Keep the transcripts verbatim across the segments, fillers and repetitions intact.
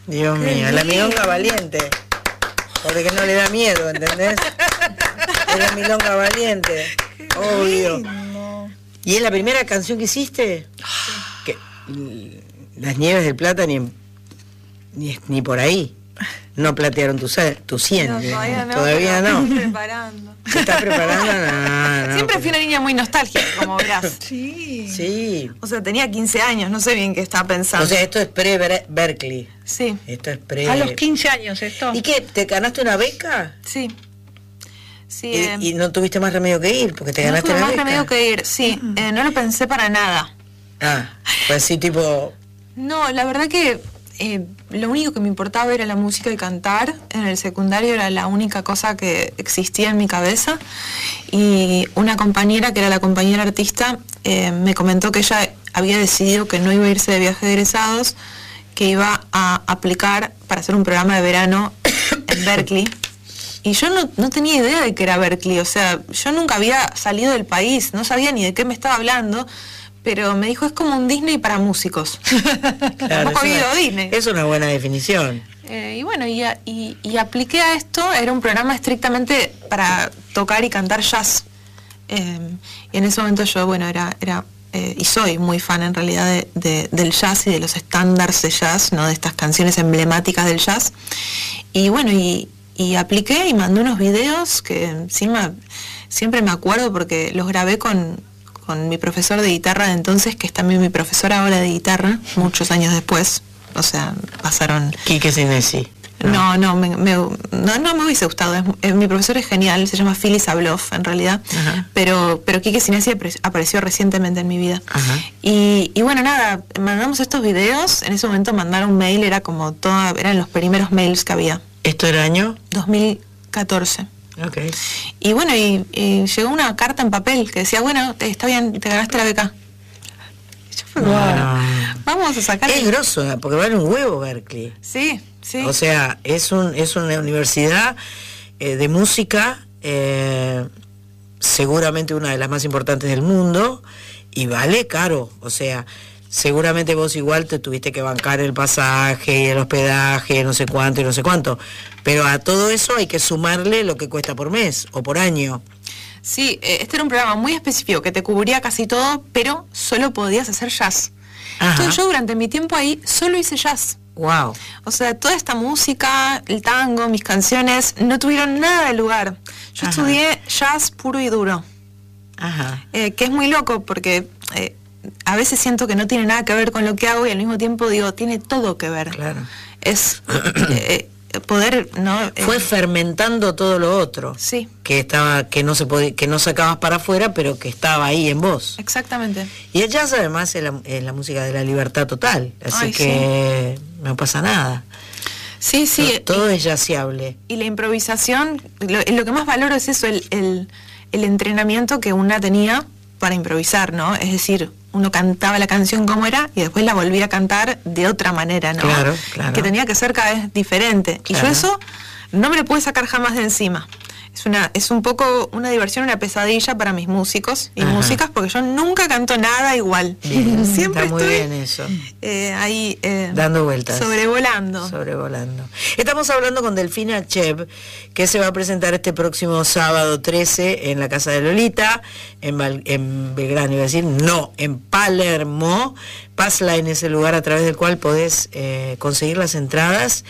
Dios mío, la milonga valiente. Porque no le da miedo, ¿entendés? Es la milonga valiente. Obvio. ¿Y es la primera canción que hiciste? Que, Las Nieves del Plata ni, ni, ni por ahí. No platearon tu, tu cien. No, todavía no. Todavía no. Estoy preparando. ¿Te estás preparando? No, no, Siempre pero... fui una niña muy nostálgica, como verás. Sí. Sí. O sea, tenía quince años, no sé bien qué estaba pensando. O sea, esto es pre-Berkeley. Sí. Esto es pre... A los quince años esto. ¿Y qué? ¿Te ganaste una beca? Sí. Sí. ¿Y, eh, y no tuviste más remedio que ir? Porque te no ganaste tuve la más beca. remedio que ir, sí. Uh-huh. eh, no lo pensé para nada. Ah, pues sí, tipo... No, la verdad que eh, lo único que me importaba era la música y cantar. En el secundario era la única cosa que existía en mi cabeza. Y una compañera, que era la compañera artista, eh, me comentó que ella había decidido que no iba a irse de viaje de egresados, que iba a aplicar para hacer un programa de verano en Berkeley. Y yo no, no tenía idea de que era Berkeley, o sea, yo nunca había salido del país, no sabía ni de qué me estaba hablando, pero me dijo, es como un Disney para músicos. Claro, Tampoco había ido a Disney. Es una buena definición. Eh, y bueno, y, y, y apliqué a esto, era un programa estrictamente para tocar y cantar jazz. Eh, y en ese momento yo, bueno, era... era Eh, y soy muy fan en realidad de, de, del jazz y de los estándares de jazz, ¿no? De estas canciones emblemáticas del jazz. Y bueno, y, y apliqué y mandé unos videos que encima siempre me acuerdo porque los grabé con, con mi profesor de guitarra de entonces, que es también mi profesor ahora de guitarra, muchos años después. O sea, pasaron... Quique Sinesi. No, no, me, me, no, no me hubiese gustado. Es, es, mi profesor es genial, se llama Phyllis Abloff en realidad, uh-huh. pero pero Quique Sinesi apareció recientemente en mi vida. Uh-huh. Y, y bueno, nada, mandamos estos videos, en ese momento mandar un mail era como toda, eran los primeros mails que había. ¿Esto era año? dos mil catorce. Okay. Y bueno, y, y llegó una carta en papel que decía, bueno, te, está bien, te ganaste la beca. Yo fue, bueno, vamos a sacar... Es grosso, porque vale un huevo Berkeley. Sí. Sí. O sea, es un es una universidad eh, de música, eh, seguramente una de las más importantes del mundo, y vale caro. O sea, seguramente vos igual te tuviste que bancar el pasaje y el hospedaje, no sé cuánto y no sé cuánto. Pero a todo eso hay que sumarle lo que cuesta por mes o por año. Sí, este era un programa muy específico que te cubría casi todo, pero solo podías hacer jazz. Ajá. Entonces yo durante mi tiempo ahí solo hice jazz. Wow. O sea, toda esta música, el tango, mis canciones, no tuvieron nada de lugar. Yo Ajá. estudié jazz puro y duro. Ajá. Eh, que es muy loco porque eh, a veces siento que no tiene nada que ver con lo que hago y al mismo tiempo digo, tiene todo que ver. Claro. Es eh, poder, ¿no? Fue eh, fermentando todo lo otro. Sí. Que estaba, que no se podía, que no sacabas para afuera, pero que estaba ahí en vos. Exactamente. Y el jazz además es la, es la música de la libertad total, así Ay, que sí. no pasa nada. Sí, sí. Todo, todo es jazzable. Y la improvisación, lo, lo que más valoro es eso, el, el, el entrenamiento que una tenía para improvisar, ¿no? Es decir, uno cantaba la canción como era y después la volvía a cantar de otra manera, ¿no? Claro, claro. Que tenía que ser cada vez diferente. Claro. Y yo eso no me lo pude sacar jamás de encima. Es una es un poco una diversión, una pesadilla para mis músicos y Ajá. músicas, porque yo nunca canto nada igual. Bien, siempre está muy estoy bien eso. Eh, ahí eh, dando vueltas, sobrevolando. Sobrevolando. Estamos hablando con Delfina Chev, que se va a presentar este próximo sábado trece en la Casa de Lolita, en, Val, en Belgrano, iba a decir, no, en Palermo. Passline es el lugar a través del cual podés eh, conseguir las entradas.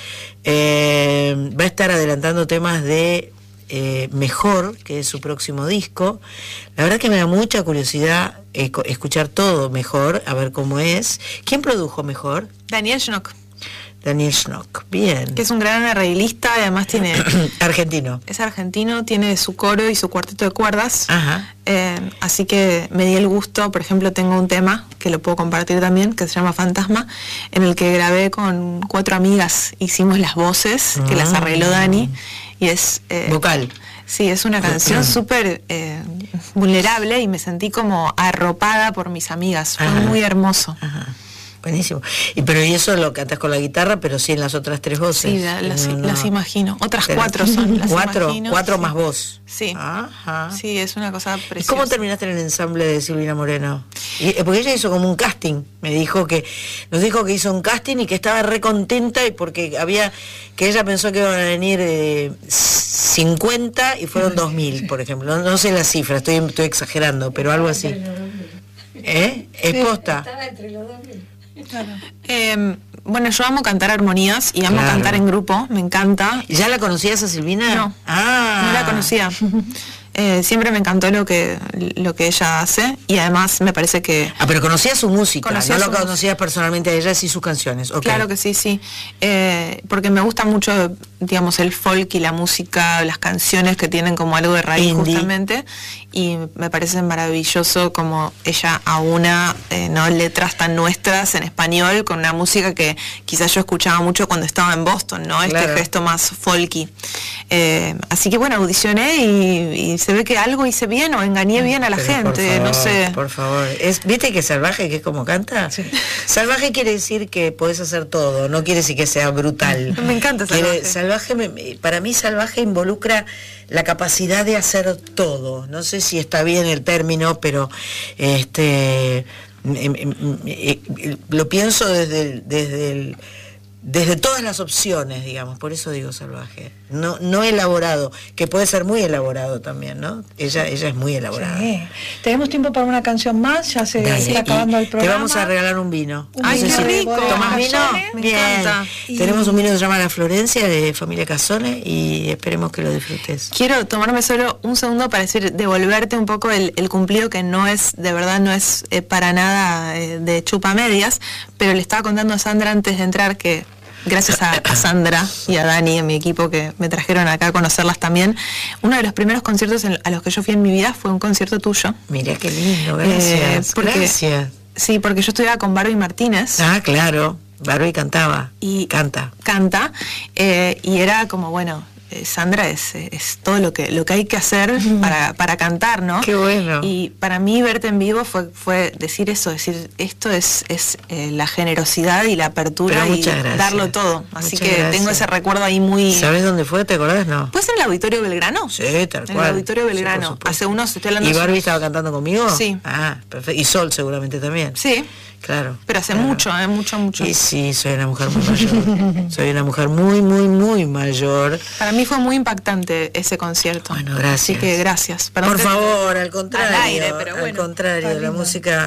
Eh, va a estar adelantando temas de Eh, Mejor, que es su próximo disco. La verdad que me da mucha curiosidad eh, escuchar todo Mejor, a ver cómo es. ¿Quién produjo Mejor? Daniel Schnock. Daniel Schnock, bien. Que es un gran arreglista, además tiene... argentino. Es argentino, tiene su coro y su cuarteto de cuerdas. Ajá. Eh, así que me di el gusto, por ejemplo, tengo un tema que lo puedo compartir también, que se llama Fantasma, en el que grabé con cuatro amigas, hicimos las voces, que mm. las arregló Dani. Y es eh, vocal. Sí, es una canción súper eh, vulnerable y me sentí como arropada por mis amigas. Fue Ajá. muy hermoso. Ajá. Buenísimo. Y pero y eso lo cantas con la guitarra, pero sí en las otras tres voces. Sí, la, las, no, no. las imagino. Otras Pero, cuatro son. Las cuatro, imagino, cuatro sí. más vos. Sí. Ajá. Sí, es una cosa ¿Y preciosa. cómo terminaste en el ensamble de Silvina Moreno? Y, eh, porque ella hizo como un casting. Me dijo que, nos dijo que hizo un casting y que estaba re contenta y porque había, que ella pensó que iban a venir eh, cincuenta y fueron dos mil, por ejemplo. No, no sé la cifra, estoy, estoy exagerando, pero algo así. ¿Eh? ¿Es posta? Estaba entre los dos mil. Claro. Eh, bueno, yo amo cantar armonías y amo Claro. cantar en grupo, me encanta. ¿Ya la conocías a Silvina? No, Ah. no la conocía. Eh, siempre me encantó lo que lo que ella hace y además me parece que... Ah, pero conocías su música, Conocía no su lo conocías personalmente a ella, sí sus canciones. Okay. Claro que sí, sí. Eh, porque me gusta mucho, digamos, el folk y la música, las canciones que tienen como algo de raíz Indie. justamente. Y me parece maravilloso como ella aúna eh, ¿no? letras tan nuestras en español con una música que quizás yo escuchaba mucho cuando estaba en Boston, ¿no? Este Claro. gesto más folky. Eh, así que bueno, audicioné y, y se ve que algo hice bien o engañé bien a la Pero por gente, favor, no sé. Por favor. Es, ¿viste que salvaje, que es como canta? Sí. Salvaje quiere decir que podés hacer todo, no quiere decir que sea brutal. Me encanta Quiere- salvaje. salvaje me- me- para mí salvaje involucra la capacidad de hacer todo. No sé si está bien el término, pero este me- me- me- lo pienso desde el, desde el desde todas las opciones, digamos, por eso digo salvaje. No no elaborado, que puede ser muy elaborado también, ¿no? Ella ella es muy elaborada. Sí. Tenemos tiempo para una canción más, ya se Dale, está y acabando el programa. te vamos a regalar un vino. Un Ay, vino qué de rico. Bodega ¿Tomás vino? Casone. Me Bien. encanta. Y- Tenemos un vino que se llama La Florencia, de familia Casone, y esperemos que lo disfrutes. Quiero tomarme solo un segundo para decir, devolverte un poco el, el cumplido que no es, de verdad no es eh, para nada eh, de chupamedias, pero le estaba contando a Sandra antes de entrar que gracias a, a Sandra y a Dani en mi equipo que me trajeron acá a conocerlas también, uno de los primeros conciertos en- a los que yo fui en mi vida fue un concierto tuyo. Mira qué lindo, gracias. Eh, porque- Gracias. Sí, porque yo estudiaba con Barbie Martínez. Ah, claro. Barbie cantaba. Y canta. canta eh, y era como bueno eh, Sandra es, es todo lo que lo que hay que hacer para, para cantar, ¿no? Qué bueno. Y para mí verte en vivo fue fue decir eso, decir esto es es eh, la generosidad y la apertura Pero y muchas gracias. darlo todo. Así Muchas que gracias. tengo ese recuerdo ahí muy. ¿Sabes dónde fue? ¿Te acordás? No. ¿Puede ser en el Auditorio Belgrano? Sí, tal En cual. el Auditorio Sí, por Belgrano. supuesto. Hace unos estoy hablando ¿Y de- Barbie estaba cantando conmigo? Sí. Ah, perfecto. Y Sol seguramente también. Sí, Claro. pero hace claro. mucho, eh, mucho, mucho. Y sí, soy una mujer muy mayor. Soy una mujer muy, muy, muy mayor. Para mí fue muy impactante ese concierto. Bueno, gracias. Así que gracias. Perdón Por que- favor, al contrario. Al aire, pero al bueno, contrario, está la lindo. música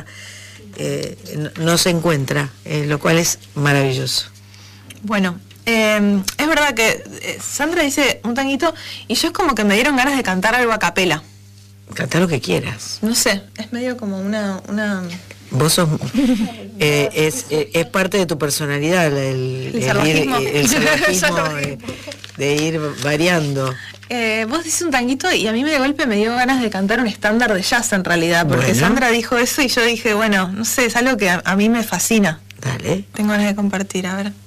eh, no, no se encuentra, eh, lo cual es maravilloso. Bueno, eh, es verdad que eh, Sandra dice un tanguito y yo es como que me dieron ganas de cantar algo a capela. Canta lo que quieras. No sé, es medio como una... una... Vos sos, eh, es, eh, es parte de tu personalidad el, El ir- salvajismo. eh, el salvajismo, Salvajismo. eh, de ir variando. Eh, vos dices un tanguito y a mí de golpe me dio ganas de cantar un estándar de jazz en realidad, porque Bueno. Sandra dijo eso y yo dije, bueno, no sé, es algo que a, a mí me fascina. Dale. Tengo ganas de compartir, a ver.